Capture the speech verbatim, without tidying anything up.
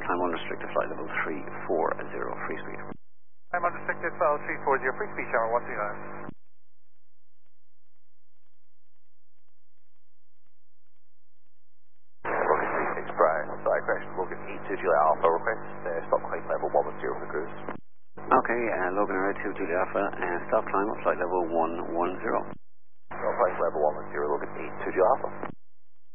climb unrestricted flight level three four zero, free speed. I'm unrestricted flight three four zero, free speed channel one three nine. Logan three six Brian, side correction, Logan E two Juliet Alpha, request uh, stop climb level one one zero for the cruise. Okay, uh, Logan Air two Juliet Alpha, uh, stop climb up flight level one one zero. Stop climb level one one zero, Logan E two Juliet Alpha.